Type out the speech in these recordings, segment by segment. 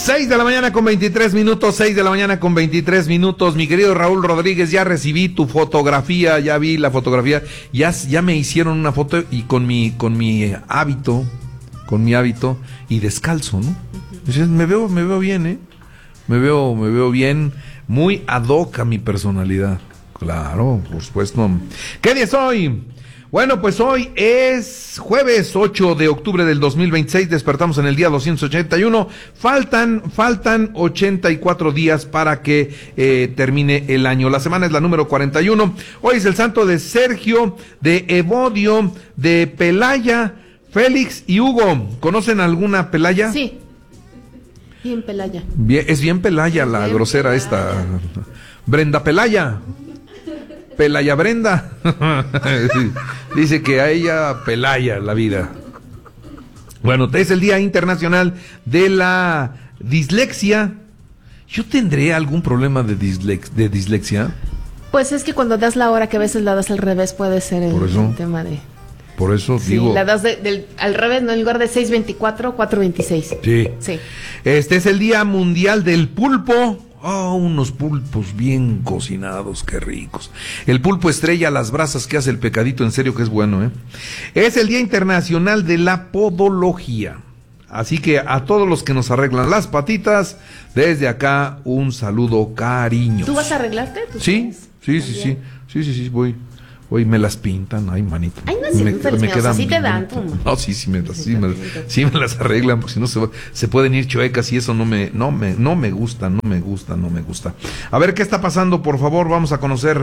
6 de la mañana con 23 minutos, 6 de la mañana con 23 minutos. Mi querido Raúl Rodríguez, ya recibí tu fotografía, ya vi la fotografía, ya me hicieron una foto y con mi hábito y descalzo, ¿no? Entonces, me veo bien, ¿eh? Me veo bien, muy ad hoc a mi personalidad. Claro, por supuesto. ¿Qué día es hoy? Bueno, pues hoy es jueves 8 de octubre del 2026, despertamos en el día 281, faltan 84 días para que termine el año, la semana es la número 41, hoy es el santo de Sergio, de Evodio, de Pelaya, Félix y Hugo. ¿Conocen alguna Pelaya? Sí, bien Pelaya. Es bien Pelaya la bien grosera Pelaya. Esta, Brenda Pelaya. Pelaya Brenda. Dice que a ella Pelaya la vida. Bueno, es el Día Internacional de la Dislexia. ¿Yo tendré algún problema de dislexia? Pues es que cuando das la hora, que a veces la das al revés, puede ser el tema de... Por eso sí, digo... la das al revés, ¿no? En lugar de 6:24, 4:26. Sí. Este es el Día Mundial del Pulpo. Unos pulpos bien cocinados, qué ricos. El pulpo estrella, las brasas que hace el pecadito, en serio que es bueno, ¿eh? Es el Día Internacional de la Podología. Así que a todos los que nos arreglan las patitas, desde acá un saludo cariñoso. ¿Tú vas a arreglarte? Sí, voy. Hoy me las pintan, ay manito. Ay, no sé, me quedan. Así te dan, tú. No, sí me las arreglan, porque si no se pueden ir chuecas y eso no me gusta. A ver qué está pasando, por favor, vamos a conocer.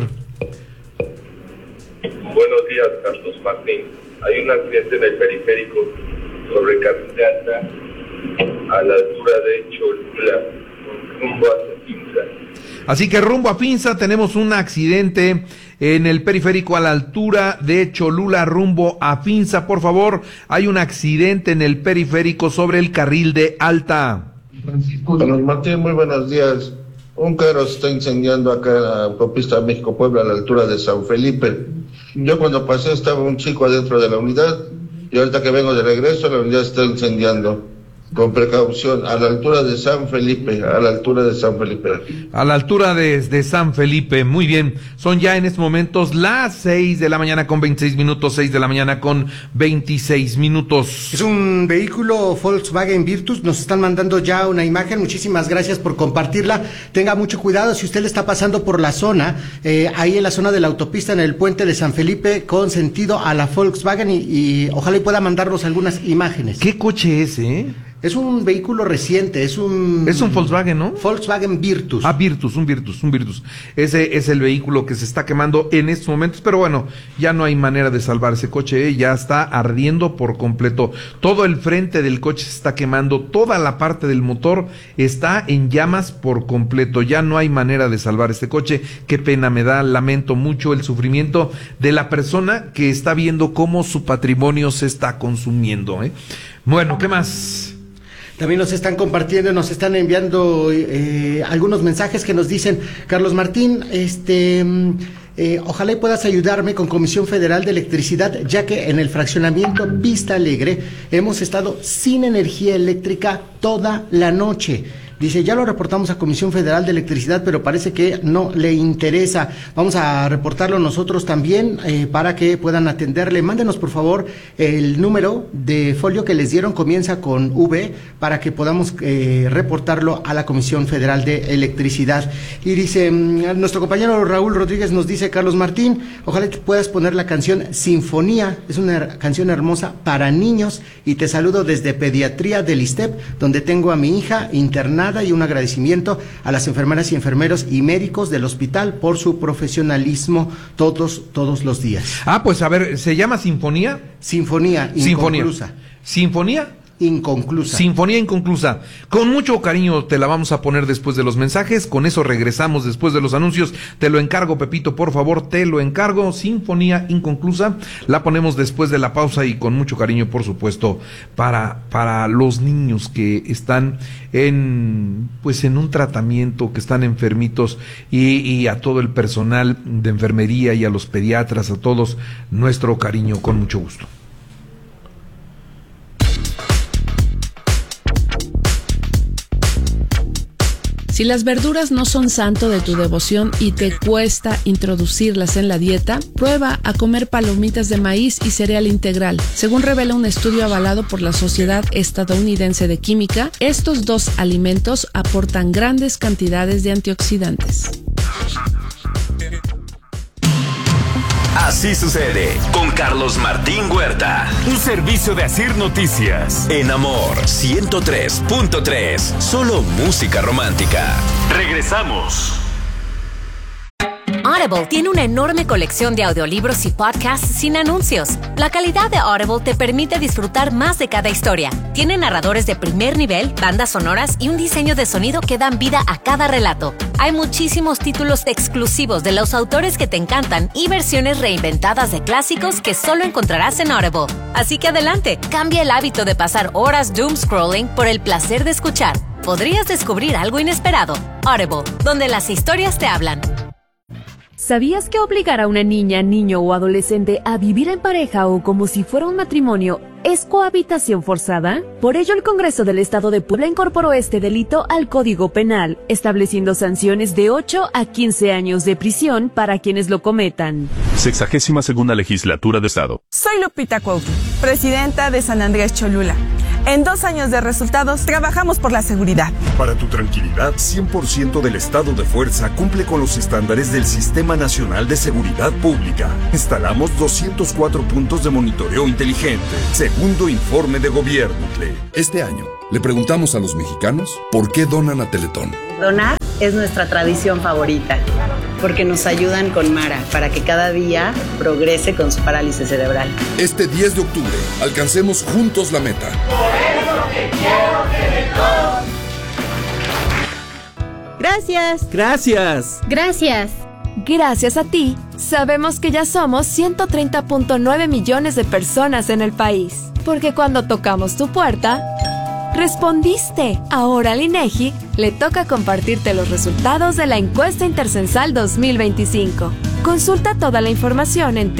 Buenos días, Carlos Martín. Hay un accidente en el periférico sobre Carril de Alta, a la altura de Cholula, rumbo hacia Pinza. Así que rumbo a Pinza tenemos un accidente en el periférico a la altura de Cholula, rumbo a Pinza. Por favor, hay un accidente en el periférico sobre el Carril de Alta. Carlos Martín, muy buenos días. Un carro se está incendiando acá en la autopista México-Puebla a la altura de San Felipe. Yo cuando pasé estaba un chico adentro de la unidad y ahorita que vengo de regreso la unidad está incendiando. Con precaución, a la altura de San Felipe, A la altura de San Felipe, muy bien. Son ya en estos momentos las 6 de la mañana con 26 minutos, 6 de la mañana con 26 minutos. Es un vehículo Volkswagen Virtus, nos están mandando ya una imagen, muchísimas gracias por compartirla. Tenga mucho cuidado si usted le está pasando por la zona, ahí en la zona de la autopista, en el puente de San Felipe, con sentido a la Volkswagen y ojalá y pueda mandarnos algunas imágenes. ¿Qué coche es, Es un vehículo reciente, es un Volkswagen, ¿no? Volkswagen Virtus. Un Virtus. Ese es el vehículo que se está quemando en estos momentos, pero bueno, ya no hay manera de salvar ese coche, ya está ardiendo por completo. Todo el frente del coche se está quemando, toda la parte del motor está en llamas por completo, ya no hay manera de salvar este coche. Qué pena me da, lamento mucho el sufrimiento de la persona que está viendo cómo su patrimonio se está consumiendo, Bueno, ¿qué más? También nos están compartiendo, nos están enviando algunos mensajes que nos dicen, Carlos Martín, ojalá y puedas ayudarme con Comisión Federal de Electricidad, ya que en el fraccionamiento Vista Alegre hemos estado sin energía eléctrica toda la noche. Dice, ya lo reportamos a Comisión Federal de Electricidad, pero parece que no le interesa. Vamos a reportarlo nosotros también para que puedan atenderle. Mándenos, por favor, el número de folio que les dieron, comienza con V, para que podamos reportarlo a la Comisión Federal de Electricidad. Y dice, nuestro compañero Raúl Rodríguez nos dice, Carlos Martín, ojalá que puedas poner la canción Sinfonía, es una canción hermosa para niños, y te saludo desde Pediatría del ISSSTEP, donde tengo a mi hija internada, y un agradecimiento a las enfermeras y enfermeros y médicos del hospital por su profesionalismo todos los días. Pues a ver, ¿se llama Sinfonía? Sinfonía inconclusa. ¿Sinfonía? Inconclusa. Sinfonía inconclusa. Con mucho cariño te la vamos a poner después de los mensajes. Con eso regresamos después de los anuncios. Te lo encargo, Pepito, por favor, te lo encargo. Sinfonía inconclusa. La ponemos después de la pausa y con mucho cariño, por supuesto, para los niños que están en un tratamiento, que están enfermitos, y a todo el personal de enfermería y a los pediatras, a todos, nuestro cariño, con mucho gusto. Si las verduras no son santo de tu devoción y te cuesta introducirlas en la dieta, prueba a comer palomitas de maíz y cereal integral. Según revela un estudio avalado por la Sociedad Estadounidense de Química, estos dos alimentos aportan grandes cantidades de antioxidantes. Así sucede con Carlos Martín Huerta. Un servicio de Asir Noticias. En Amor 103.3. Solo música romántica. Regresamos. Audible tiene una enorme colección de audiolibros y podcasts sin anuncios. La calidad de Audible te permite disfrutar más de cada historia. Tiene narradores de primer nivel, bandas sonoras y un diseño de sonido que dan vida a cada relato. Hay muchísimos títulos exclusivos de los autores que te encantan y versiones reinventadas de clásicos que solo encontrarás en Audible. Así que adelante, cambia el hábito de pasar horas doom scrolling por el placer de escuchar. Podrías descubrir algo inesperado. Audible, donde las historias te hablan. ¿Sabías que obligar a una niña, niño o adolescente a vivir en pareja o como si fuera un matrimonio es cohabitación forzada? Por ello, el Congreso del Estado de Puebla incorporó este delito al Código Penal, estableciendo sanciones de 8 a 15 años de prisión para quienes lo cometan. 62ª Legislatura de Estado. Soy Lupita Cuauhtémoc, presidenta de San Andrés Cholula. En 2 años de resultados, trabajamos por la seguridad. Para tu tranquilidad, 100% del estado de fuerza cumple con los estándares del Sistema Nacional de Seguridad Pública. Instalamos 204 puntos de monitoreo inteligente. Segundo informe de gobierno. Este año, le preguntamos a los mexicanos por qué donan a Teletón. Donar es nuestra tradición favorita, porque nos ayudan con Mara para que cada día progrese con su parálisis cerebral. Este 10 de octubre, alcancemos juntos la meta. Por eso te quiero, Teletón. Gracias. Gracias. Gracias. Gracias a ti, sabemos que ya somos 130.9 millones de personas en el país. Porque cuando tocamos tu puerta, respondiste. Ahora al INEGI le toca compartirte los resultados de la encuesta Intercensal 2025. Consulta toda la información en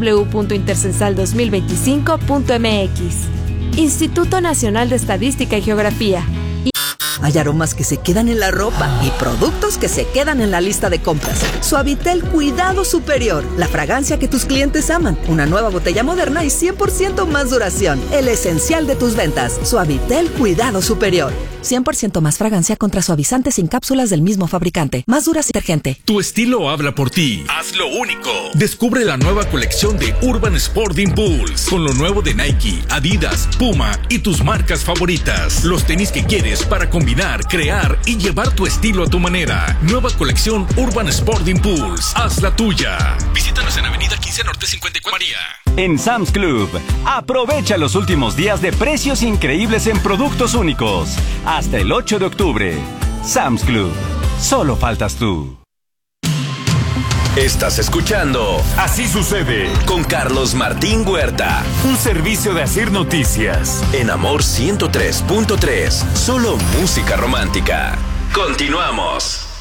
www.intercensal2025.mx. Instituto Nacional de Estadística y Geografía. Hay aromas que se quedan en la ropa y productos que se quedan en la lista de compras. Suavitel Cuidado Superior, la fragancia que tus clientes aman. Una nueva botella moderna y 100% más duración. El esencial de tus ventas. Suavitel Cuidado Superior. 100% más fragancia contra suavizantes sin cápsulas del mismo fabricante. Más dura y detergente. Tu estilo habla por ti. Hazlo único. Descubre la nueva colección de Urban Sport Impulse. Con lo nuevo de Nike, Adidas, Puma y tus marcas favoritas. Los tenis que quieres para combinar, crear y llevar tu estilo a tu manera. Nueva colección Urban Sport Impulse. Haz la tuya. Visítanos en Avenida 15 Norte 54 María. En Sam's Club, aprovecha los últimos días de precios increíbles en productos únicos. Hasta el 8 de octubre. Sam's Club. Solo faltas tú. Estás escuchando Así sucede con Carlos Martín Huerta. Un servicio de Asir Noticias. En Amor 103.3. Solo música romántica. Continuamos.